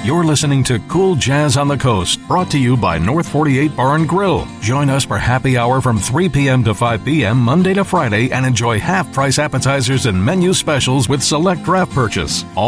You're listening to Cool Jazz on the Coast, brought to you by North 48 Bar and Grill. Join us for happy hour from 3 p.m. to 5 p.m. Monday to Friday and enjoy half-price appetizers and menu specials with select draft purchase. All